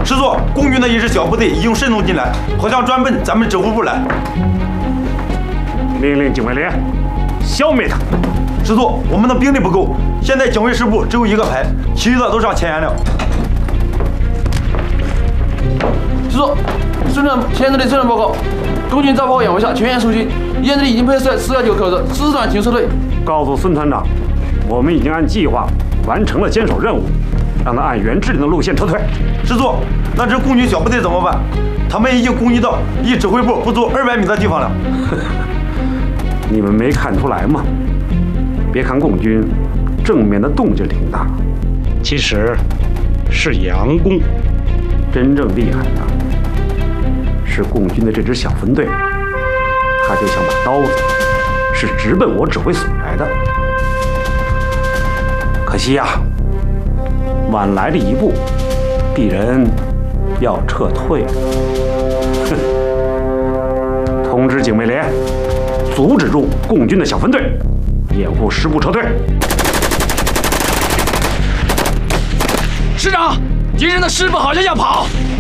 师座，共军的一支小部队已经渗透进来，好像专奔咱们指挥部来。 命令警卫连消灭他。 师座，我们的兵力不够，现在警卫师部只有1个排，其余的都上前沿了。 师座，孙团前队的作战报告，共军在炮掩护下全员收军，燕队已经派出419口子支团停撤退。 告诉孙团长，我们已经按计划完成了坚守任务，让他按原制定的路线撤退。 师座，那支共军小部队怎么办？他们已经攻击到离指挥部不足200米的地方了。 你们没看出来吗？别看共军正面的动静挺大，其实是佯攻。真正厉害的是共军的这支小分队，他就像把刀子，是直奔我指挥所来的。可惜呀，晚来了一步，鄙人要撤退了。哼！通知警卫连，阻止住共军的小分队，掩护师部撤退。 师长，敌人的师部好像要跑。